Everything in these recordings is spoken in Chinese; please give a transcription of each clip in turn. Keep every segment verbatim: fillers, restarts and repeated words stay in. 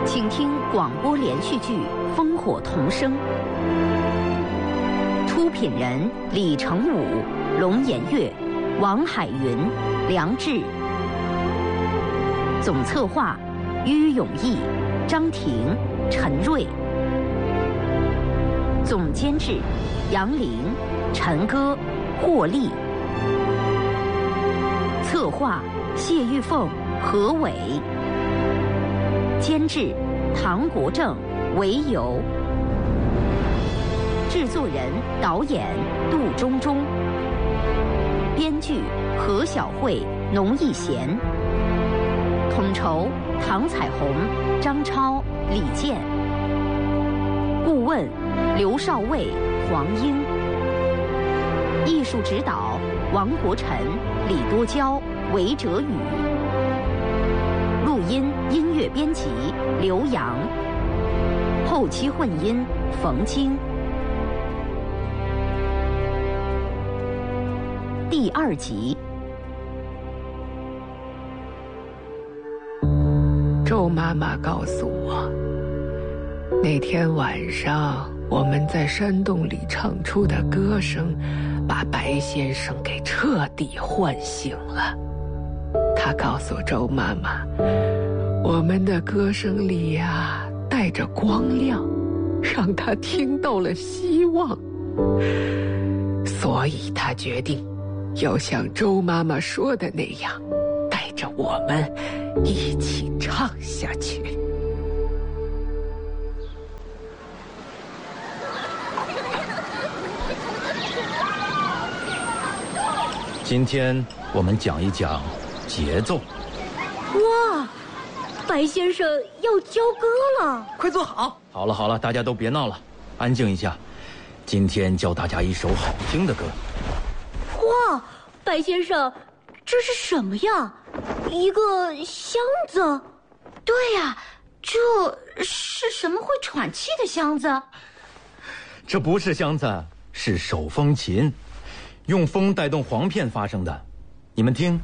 请听广播连续剧《烽火同声》，出品人李成武、龙颜月、王海云、梁志，总策划于永义、张婷、陈瑞，总监制杨玲、陈歌、霍丽，策划谢玉凤、何伟，监制唐国正、韦游，制作人、导演杜忠忠，编剧何小慧、农艺贤，统筹唐彩虹、张超、李健，顾问刘少卫、黄英，艺术指导王国臣、李多娇、韦哲宇，录音音乐编辑刘洋，后期混音冯晶。第二集。 周妈妈告诉我，那天晚上我们在山洞里唱出的歌声，把白先生给彻底唤醒了。他告诉周妈妈，我们的歌声里呀，带着光亮，让他听到了希望。所以他决定要像周妈妈说的那样，带着我们一起唱下去。 今天我们讲一讲节奏。 哇，白先生要教歌了， 快坐好。 好了好了，大家都别闹了，安静一下。今天教大家一首好听的歌。 哇，白先生，这是什么呀？一个箱子？ 对呀，这是什么会喘气的箱子？ 这不是箱子，是手风琴，用风带动簧片发声的。你们听。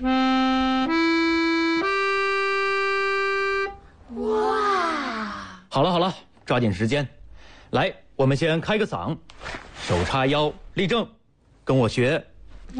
哇！ 好了好了，抓紧时间。来，我们先开个嗓，手叉腰立正，跟我学